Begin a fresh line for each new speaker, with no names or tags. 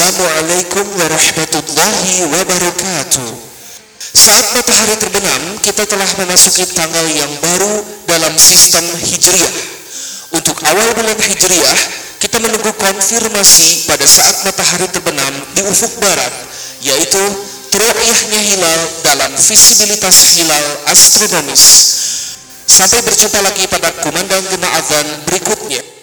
Assalamualaikum warahmatullahi wabarakatuh. Saat matahari terbenam, kita telah memasuki tanggal yang baru dalam sistem Hijriah. Untuk awal bulan Hijriah, kita menunggu konfirmasi pada saat matahari terbenam di ufuk barat, yaitu ru'yahnya hilal dalam visibilitas hilal astronomis. Sampai berjumpa lagi pada kumandang gema adzan berikutnya.